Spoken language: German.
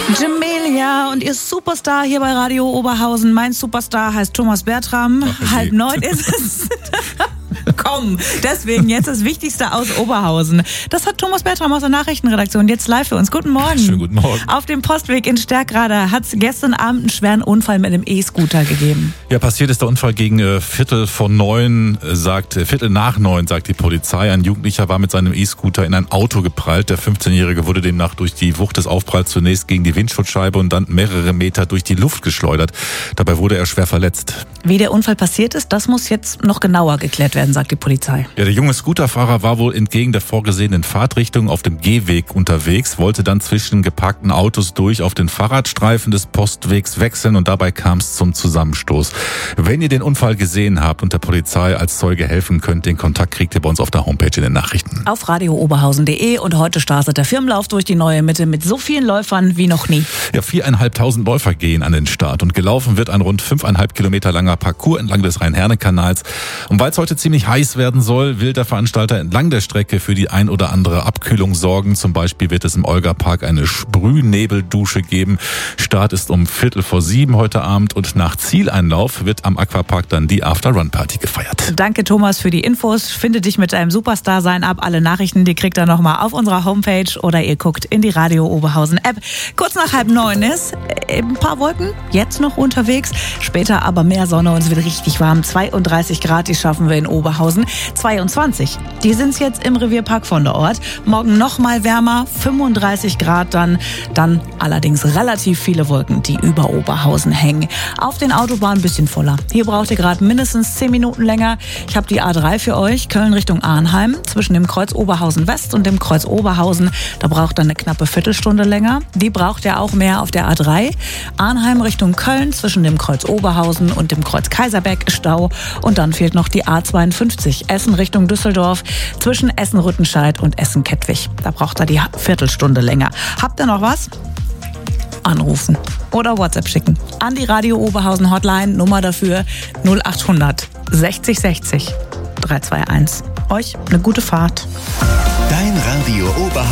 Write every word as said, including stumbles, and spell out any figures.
Jamelia und ihr Superstar hier bei Radio Oberhausen. Mein Superstar heißt Thomas Bertram. Ach, Halb neun ist es. Komm, deswegen jetzt das Wichtigste aus Oberhausen. Das hat Thomas Bertram aus der Nachrichtenredaktion jetzt live für uns. Guten Morgen. Schönen guten Morgen. Auf dem Postweg in Stärkrade hat es gestern Abend einen schweren Unfall mit einem E-Scooter gegeben. Ja, passiert ist der Unfall gegen äh, Viertel vor neun, äh, sagt äh, Viertel nach neun, sagt die Polizei. Ein Jugendlicher war mit seinem E-Scooter in ein Auto geprallt. Der fünfzehnjährige wurde demnach durch die Wucht des Aufpralls zunächst gegen die Windschutzscheibe und dann mehrere Meter durch die Luft geschleudert. Dabei wurde er schwer verletzt. Wie der Unfall passiert ist, das muss jetzt noch genauer geklärt werden, sagt die Polizei. Ja, der junge Scooterfahrer war wohl entgegen der vorgesehenen Fahrtrichtung auf dem Gehweg unterwegs, wollte dann zwischen geparkten Autos durch auf den Fahrradstreifen des Postwegs wechseln und dabei kam es zum Zusammenstoß. Wenn ihr den Unfall gesehen habt und der Polizei als Zeuge helfen könnt, den Kontakt kriegt ihr bei uns auf der Homepage in den Nachrichten. Auf radio oberhausen punkt de und heute startet der Firmenlauf durch die neue Mitte mit so vielen Läufern wie noch nie. Ja, viereinhalbtausend Läufer gehen an den Start und gelaufen wird ein rund fünfeinhalb Kilometer langer Parcours entlang des Rhein-Herne-Kanals. Und weil es heute ziemlich heiß werden soll, will der Veranstalter entlang der Strecke für die ein oder andere Abkühlung sorgen. Zum Beispiel wird es im Olga-Park eine Sprühnebeldusche geben. Start ist um Viertel vor sieben heute Abend und nach Zieleinlauf wird am Aquapark dann die After-Run-Party gefeiert. Danke Thomas für die Infos. Finde dich mit deinem Superstar-Sein ab. Alle Nachrichten, die kriegt ihr nochmal auf unserer Homepage oder ihr guckt in die Radio Oberhausen App. Kurz nach halb neun ist ein paar Wolken, jetzt noch unterwegs. Später aber mehr Sonne und es wird richtig warm. zweiunddreißig Grad, die schaffen wir in Oberhausen. zweiundzwanzig, die sind es jetzt im Revierpark von der Ort. Morgen noch mal wärmer, fünfunddreißig Grad dann. Dann allerdings relativ viele Wolken, die über Oberhausen hängen. Auf den Autobahnen ein bisschen voller. Hier braucht ihr gerade mindestens zehn Minuten länger. Ich habe die A drei für euch, Köln Richtung Arnheim, zwischen dem Kreuz Oberhausen West und dem Kreuz Oberhausen. Da braucht ihr eine knappe Viertelstunde länger. Die braucht ihr auch mehr auf der A drei. Arnheim Richtung Köln, zwischen dem Kreuz Oberhausen und dem Kreuz Kaiserberg Stau. Und dann fehlt noch die A zweiundfünfzig, Essen Richtung Düsseldorf, zwischen Essen-Rüttenscheid und Essen-Kettwig. Da braucht ihr die Viertelstunde länger. Habt ihr noch was? Anrufen oder WhatsApp schicken an die Radio Oberhausen Hotline. Nummer dafür null achthundert sechzig sechzig drei zwei eins. Euch eine gute Fahrt. Dein Radio Oberhausen.